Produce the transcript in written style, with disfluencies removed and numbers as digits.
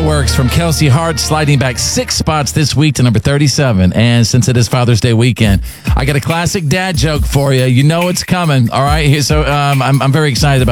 it works from Kelsey Hart, sliding back 6 spots this week to number 37. And since it is Father's Day weekend, I got a classic dad joke for you. You know it's coming. All right. So I'm very excited about